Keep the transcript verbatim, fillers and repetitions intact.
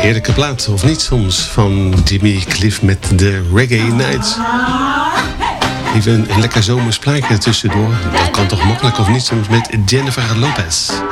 Heerlijke plaat, of niet soms, van Jimmy Cliff met de Reggae Nights. Even een, een lekker zomers plaatje tussendoor. Dat kan toch makkelijk, of niet soms, met Jennifer Lopez.